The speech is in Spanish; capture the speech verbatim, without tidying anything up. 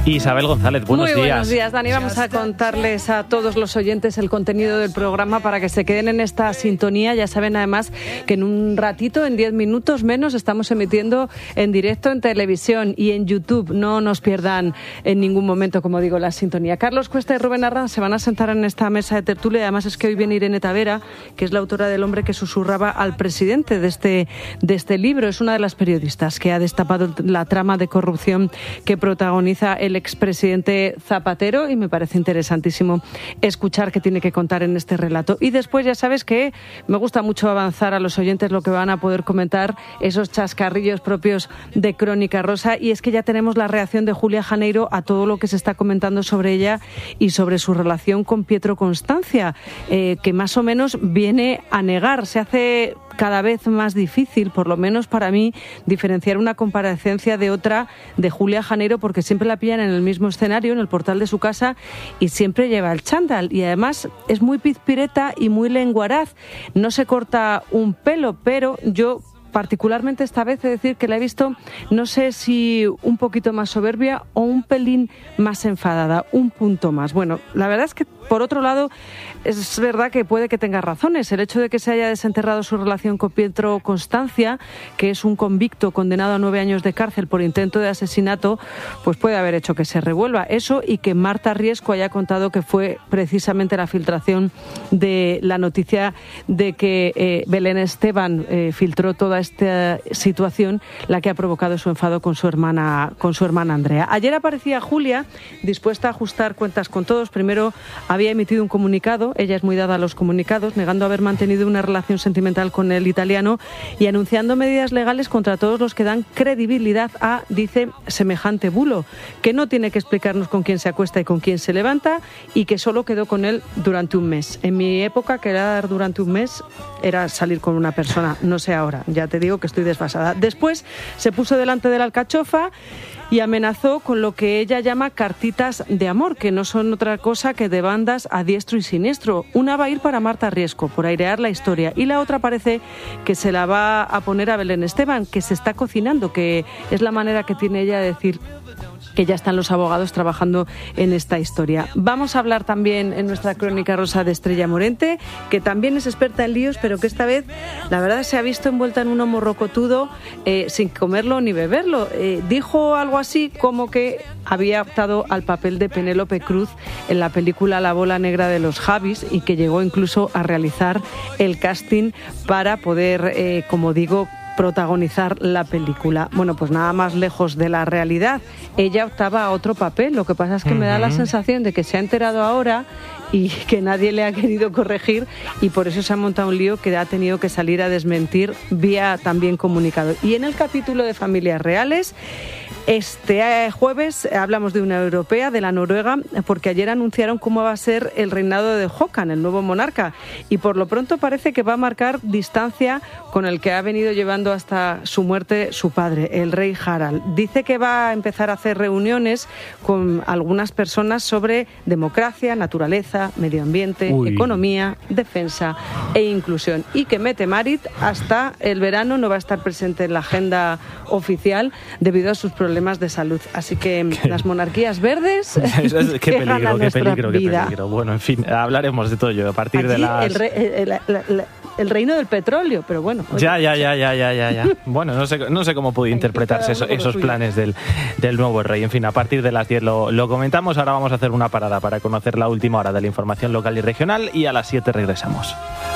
Isabel González, buenos Muy días. buenos días, Dani. Vamos a contarles a todos los oyentes el contenido del programa para que se queden en esta sintonía. Ya saben, además, que en un ratito, en diez minutos menos, estamos emitiendo en directo en televisión y en YouTube. No nos pierdan en ningún momento, como digo, la sintonía. Carlos Cuesta y Rubén Arranz se van a sentar en esta mesa de tertulia. Además, es que hoy viene Irene Tavera, que es la autora del hombre que susurraba al presidente de este, de este libro. Es una de las periodistas que ha destapado la trama de corrupción que protagoniza el expresidente Zapatero, y me parece interesantísimo escuchar qué tiene que contar en este relato. Y después, ya sabes que me gusta mucho avanzar a los oyentes lo que van a poder comentar, esos chascarrillos propios de Crónica Rosa, y es que ya tenemos la reacción de Julia Janeiro a todo lo que se está comentando sobre ella y sobre su relación con Pietro Constancia, eh, que más o menos viene a negar. Se hace cada vez más difícil, por lo menos para mí, diferenciar una comparecencia de otra de Julia Janeiro, porque siempre la pillan en el mismo escenario, en el portal de su casa, y siempre lleva el chándal. Y además es muy pizpireta y muy lenguaraz. No se corta un pelo, pero yo particularmente esta vez he de decir que la he visto, no sé si un poquito más soberbia o un pelín más enfadada, un punto más. Bueno, la verdad es que, por otro lado, es verdad que puede que tenga razones. El hecho de que se haya desenterrado su relación con Pietro Constancia, que es un convicto condenado a nueve años de cárcel por intento de asesinato, pues puede haber hecho que se revuelva. Eso, y que Marta Riesco haya contado que fue precisamente la filtración de la noticia de que eh, Belén Esteban eh, filtró toda esta situación la que ha provocado su enfado con su hermana, con su hermana Andrea. Ayer aparecía Julia dispuesta a ajustar cuentas con todos. Primero había emitido un comunicado, ella es muy dada a los comunicados, negando haber mantenido una relación sentimental con el italiano y anunciando medidas legales contra todos los que dan credibilidad a, dice, semejante bulo, que no tiene que explicarnos con quién se acuesta y con quién se levanta, y que solo quedó con él durante un mes. En mi época, quedar durante un mes era salir con una persona, no sé ahora, ya te digo que estoy desfasada. Después se puso delante de la alcachofa y amenazó con lo que ella llama cartitas de amor, que no son otra cosa que de bandas a diestro y siniestro. Una va a ir para Marta Riesco, por airear la historia, y la otra parece que se la va a poner a Belén Esteban, que se está cocinando, que es la manera que tiene ella de decir que ya están los abogados trabajando en esta historia. Vamos a hablar también en nuestra Crónica Rosa de Estrella Morente, que también es experta en líos, pero que esta vez, la verdad, se ha visto envuelta en un morrocotudo eh, sin comerlo ni beberlo. Eh, dijo algo así como que había optado al papel de Penélope Cruz en la película La bola negra de los Javis, y que llegó incluso a realizar el casting para poder, eh, como digo, protagonizar la película. Bueno, pues nada más lejos de la realidad. Ella optaba a otro papel. Lo que pasa es que uh-huh. me da la sensación de que se ha enterado ahora y que nadie le ha querido corregir, y por eso se ha montado un lío que ha tenido que salir a desmentir vía también comunicado. Y en el capítulo de Familias Reales, este jueves hablamos de una europea, de la noruega, porque ayer anunciaron cómo va a ser el reinado de Håkan, el nuevo monarca, y por lo pronto parece que va a marcar distancia con el que ha venido llevando hasta su muerte su padre, el rey Harald. Dice que va a empezar a hacer reuniones con algunas personas sobre democracia, naturaleza, medio ambiente, Uy. economía, defensa e inclusión, y que Mette Marit hasta el verano no va a estar presente en la agenda oficial debido a sus problemas de salud. Así que ¿Qué? las monarquías verdes es, es, qué peligro, qué peligro, vida. qué peligro. Bueno, en fin, hablaremos de todo ello a partir Allí de las... El, re, el, el, el, el reino del petróleo, pero bueno. Oye. Ya, ya, ya, ya, ya, ya, ya. Bueno, no sé, no sé cómo puede interpretarse eso, esos planes del, del nuevo rey. En fin, a partir de las diez lo, lo comentamos. Ahora vamos a hacer una parada para conocer la última hora de la información local y regional, y a las siete regresamos.